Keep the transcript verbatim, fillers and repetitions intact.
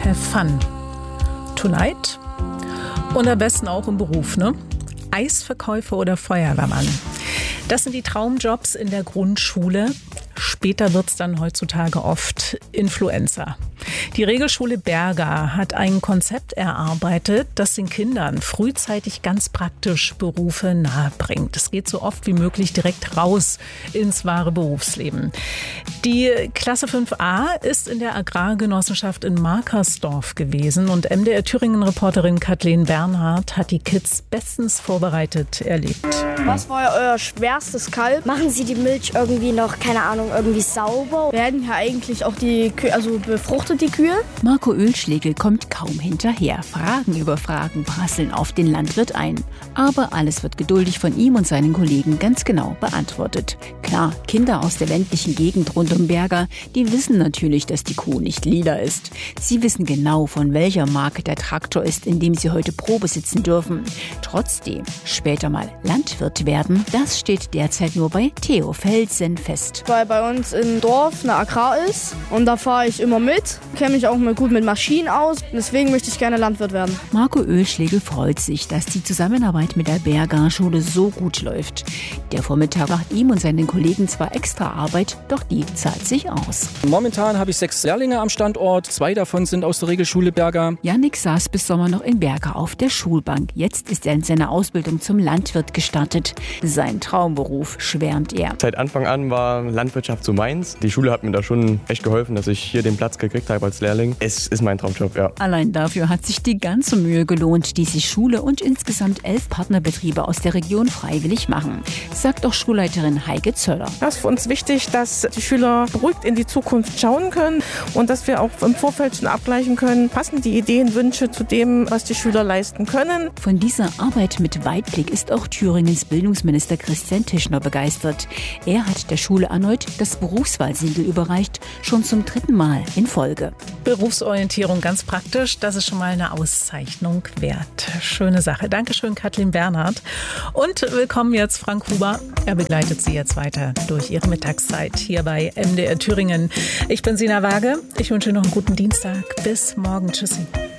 have fun. Tonight. Und am besten auch im Beruf, ne? Eisverkäufer oder Feuerwehrmann. Das sind die Traumjobs in der Grundschule. Später wird es dann heutzutage oft Influencer. Die Regelschule Berga hat ein Konzept erarbeitet, das den Kindern frühzeitig ganz praktisch Berufe nahebringt. Es geht so oft wie möglich direkt raus ins wahre Berufsleben. Die Klasse fünf a ist in der Agrargenossenschaft in Markersdorf gewesen und M D R Thüringen-Reporterin Kathleen Bernhardt hat die Kids bestens vorbereitet erlebt. Was war euer schwerstes Kalb? Machen Sie die Milch irgendwie noch, keine Ahnung, irgendwie sauber? Werden ja eigentlich auch die Kühe, also befruchtet die Kühe? Marco Ölschlegel kommt kaum hinterher. Fragen über Fragen prasseln auf den Landwirt ein. Aber alles wird geduldig von ihm und seinen Kollegen ganz genau beantwortet. Klar, Kinder aus der ländlichen Gegend rund um Berga, die wissen natürlich, dass die Kuh nicht lila ist. Sie wissen genau, von welcher Marke der Traktor ist, in dem sie heute Probe sitzen dürfen. Trotzdem, später mal Landwirt werden, das steht derzeit nur bei Theo Felsen fest. Weil bei uns im Dorf eine Agrar ist und da fahre ich immer mit. Kenne mich auch mal gut mit Maschinen aus. Deswegen möchte ich gerne Landwirt werden. Marco Ölschlegel freut sich, dass die Zusammenarbeit mit der Berga-Schule so gut läuft. Der Vormittag macht ihm und seinen Kollegen zwar extra Arbeit, doch die zahlt sich aus. Momentan habe ich sechs Lehrlinge am Standort. Zwei davon sind aus der Regelschule Berga. Jannik saß bis Sommer noch in Berga auf der Schulbank. Jetzt ist er in seiner Ausbildung zum Landwirt gestartet. Sein Traumberuf, schwärmt er. Seit Anfang an war Landwirtschaft so meins. Die Schule hat mir da schon echt geholfen, dass ich hier den Platz gekriegt habe als Lehrling. Es ist mein Traumjob, ja. Allein dafür hat sich die ganze Mühe gelohnt, die sich Schule und insgesamt elf Partnerbetriebe aus der Region freiwillig machen, sagt auch Schulleiterin Heike Zöller. Das ist für uns wichtig, dass die Schüler beruhigt in die Zukunft schauen können und dass wir auch im Vorfeld schon abgleichen können, passen die Ideen, Wünsche zu dem, was die Schüler leisten können. Von dieser Arbeit mit Weitblick ist auch Thüringens Bildungsminister Christian Tischner begeistert. Er hat der Schule erneut das Berufswahlsiegel überreicht, schon zum dritten Mal in Folge. Berufsorientierung ganz praktisch, das ist schon mal eine Auszeichnung wert. Schöne Sache. Dankeschön, Kathleen Bernhardt. Und willkommen jetzt Frank Huber. Er begleitet Sie jetzt weiter durch Ihre Mittagszeit hier bei M D R Thüringen. Ich bin Sina Waage. Ich wünsche noch einen guten Dienstag. Bis morgen. Tschüssi.